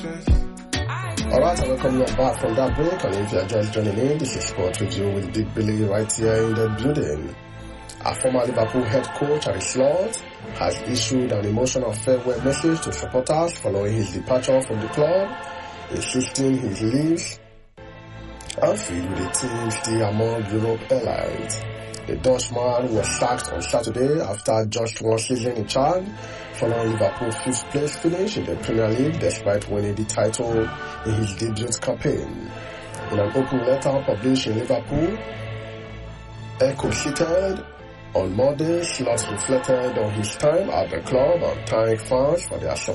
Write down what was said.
Alright, I welcome you back from that break, and if you are just joining in, this is Sport Review with Big Billy right here in the building. A former Liverpool head coach, Arne Slot, has issued an emotional farewell message to supporters following his departure from the club, insisting he leaves Anfield with the team still among Europe airlines. The Dutchman was sacked on Saturday after just one season in charge, following Liverpool's 5th place finish in the Premier League despite winning the title in his debut campaign. In an open letter published in Liverpool, Echo cited on Monday, Slot reflected on his time at the club and thanked fans for their support.